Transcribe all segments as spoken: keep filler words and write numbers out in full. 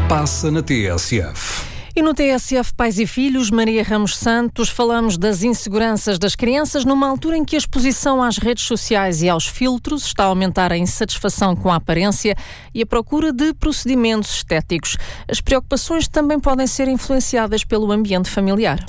passa na T S F. E no T S F Pais e Filhos, Maria Ramos Santos, falamos das inseguranças das crianças numa altura em que a exposição às redes sociais e aos filtros está a aumentar a insatisfação com a aparência e a procura de procedimentos estéticos. As preocupações também podem ser influenciadas pelo ambiente familiar.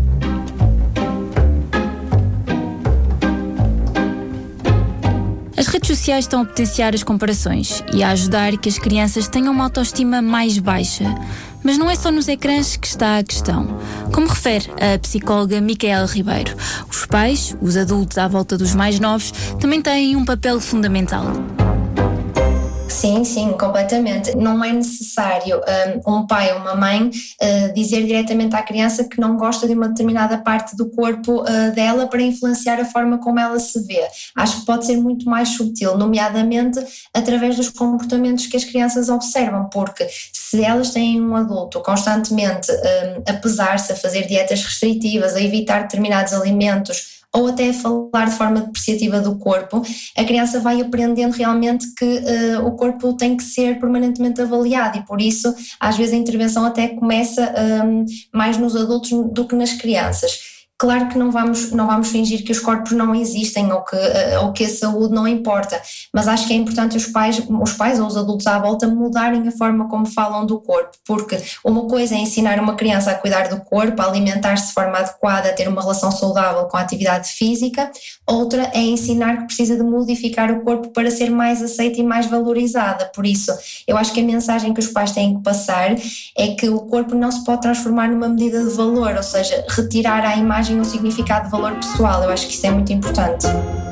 As redes sociais estão a potenciar as comparações e a ajudar que as crianças tenham uma autoestima mais baixa. Mas não é só nos ecrãs que está a questão. Como refere a psicóloga Micaela Ribeiro, os pais, os adultos à volta dos mais novos, também têm um papel fundamental. Sim, sim, completamente. Não é necessário um, um pai ou uma mãe uh, dizer diretamente à criança que não gosta de uma determinada parte do corpo uh, dela para influenciar a forma como ela se vê. Acho que pode ser muito mais subtil, nomeadamente através dos comportamentos que as crianças observam, porque se elas têm um adulto constantemente um, a pesar-se, a fazer dietas restritivas, a evitar determinados alimentos, ou até a falar de forma depreciativa do corpo, a criança vai aprendendo realmente que uh, o corpo tem que ser permanentemente avaliado e por isso às vezes a intervenção até começa um, mais nos adultos do que nas crianças. Claro que não vamos, não vamos fingir que os corpos não existem ou que, ou que a saúde não importa, mas acho que é importante os pais, os pais ou os adultos à volta mudarem a forma como falam do corpo, porque uma coisa é ensinar uma criança a cuidar do corpo, a alimentar-se de forma adequada, a ter uma relação saudável com a atividade física, outra é ensinar que precisa de modificar o corpo para ser mais aceita e mais valorizada. Por isso, eu acho que a mensagem que os pais têm que passar é que o corpo não se pode transformar numa medida de valor, ou seja, retirar a imagem um significado de valor pessoal. Eu acho que isso é muito importante.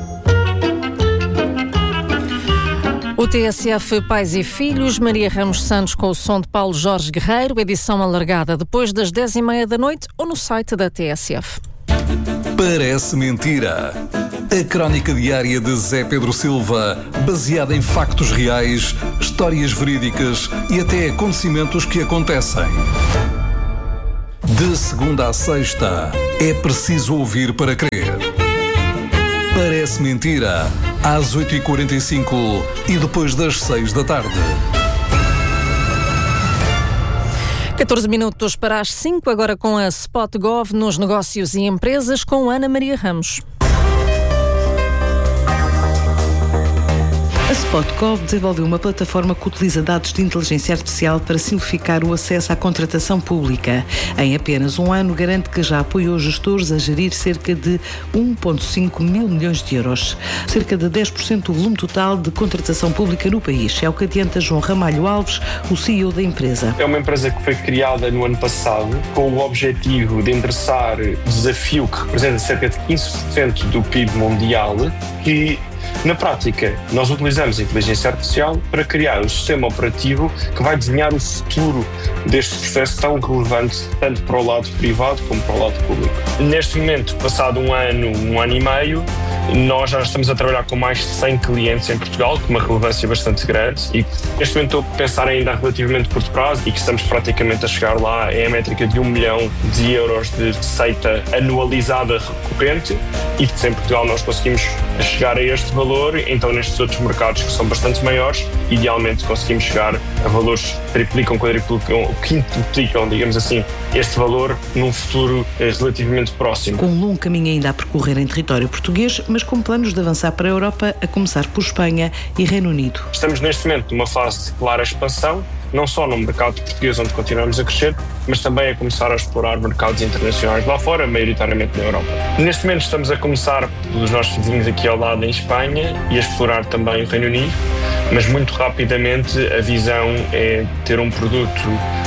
O T S F Pais e Filhos, Maria Ramos Santos com o som de Paulo Jorge Guerreiro, edição alargada depois das dez e meia da noite ou no site da T S F. Parece mentira. A crónica diária de Zé Pedro Silva, baseada em factos reais, histórias verídicas e até acontecimentos que acontecem. De segunda a sexta, é preciso ouvir para crer. Parece mentira, às oito e quarenta e cinco e depois das seis da tarde. catorze minutos para as cinco, agora com a Spot Gov nos negócios e empresas com Ana Maria Ramos. A SpotGov desenvolveu uma plataforma que utiliza dados de inteligência artificial para simplificar o acesso à contratação pública. Em apenas um ano, garante que já apoiou gestores a gerir cerca de um vírgula cinco mil milhões de euros. Cerca de dez por cento do volume total de contratação pública no país. É o que adianta João Ramalho Alves, o C E O da empresa. É uma empresa que foi criada no ano passado com o objetivo de endereçar o desafio que representa cerca de quinze por cento do P I B mundial, que na prática, nós utilizamos a inteligência artificial para criar um sistema operativo que vai desenhar o futuro deste processo tão relevante, tanto para o lado privado como para o lado público. Neste momento, passado um ano, um ano e meio, nós já estamos a trabalhar com mais de cem clientes em Portugal, com uma relevância bastante grande, e neste momento estou a pensar ainda a relativamente curto prazo e que estamos praticamente a chegar lá, é a métrica de um milhão de euros de receita anualizada recorrente, e que se em Portugal nós conseguimos chegar a este valor, então nestes outros mercados que são bastante maiores, idealmente conseguimos chegar a valores que triplicam, quadriplicam, quintuplicam, digamos assim, este valor num futuro relativamente próximo. Com um longo caminho ainda a percorrer em território português, mas com planos de avançar para a Europa, a começar por Espanha e Reino Unido. Estamos neste momento numa fase de clara expansão, não só no mercado português onde continuamos a crescer, mas também a começar a explorar mercados internacionais lá fora, maioritariamente na Europa. Neste momento estamos a começar pelos nossos vizinhos aqui ao lado em Espanha e a explorar também o Reino Unido, mas muito rapidamente a visão é ter um produto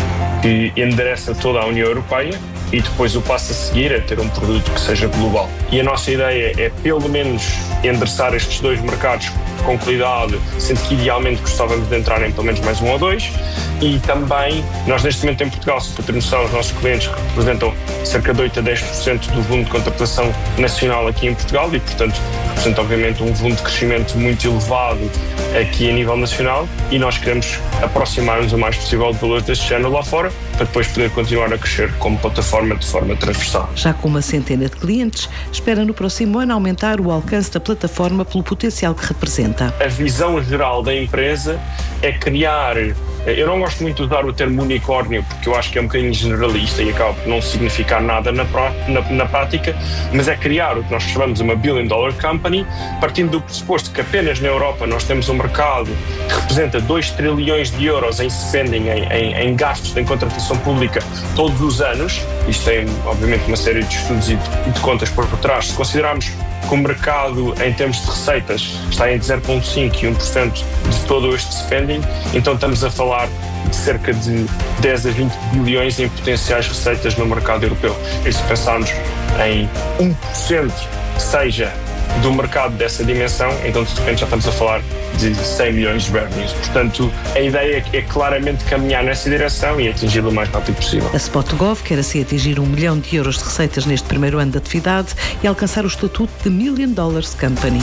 que endereça toda a União Europeia e depois o passo a seguir é ter um produto que seja global. E a nossa ideia é pelo menos endereçar estes dois mercados com qualidade, sendo que idealmente gostávamos de entrar em pelo menos mais um ou dois. E também, nós neste momento em Portugal, se para ter noção, os nossos clientes representam cerca de oito a dez por cento do volume de contratação nacional aqui em Portugal e, portanto, representa obviamente um volume de crescimento muito elevado aqui a nível nacional, e nós queremos aproximar-nos o mais possível de valores deste género lá fora, para depois poder continuar a crescer como plataforma de forma transversal. Já com uma centena de clientes, espera no próximo ano aumentar o alcance da plataforma pelo potencial que representa. A visão geral da empresa é criar Eu não gosto muito de usar o termo unicórnio porque eu acho que é um bocadinho generalista e acaba por não significar nada na, na, na prática, mas é criar o que nós chamamos uma billion dollar company, partindo do pressuposto que apenas na Europa nós temos um mercado que representa dois trilhões de euros em spending, em, em, em gastos em contratação pública todos os anos. Isto tem, obviamente, uma série de estudos e de, de contas por trás. Se considerarmos que o mercado, em termos de receitas, está entre zero vírgula cinco por cento e um por cento de todo este spending, então estamos a falar de cerca de dez a vinte bilhões em potenciais receitas no mercado europeu. E se pensarmos em um por cento que seja do mercado dessa dimensão, então de repente já estamos a falar de cem milhões de revenues. Portanto, a ideia é claramente caminhar nessa direção e atingi-lo o mais rápido possível. A Spotgov quer assim atingir um milhão de euros de receitas neste primeiro ano de atividade e alcançar o estatuto de Million Dollars Company.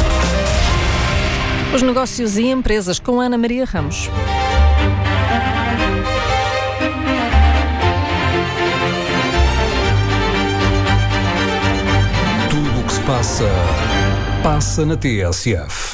Os negócios e empresas com Ana Maria Ramos. Tudo o que se passa, passa na T S F.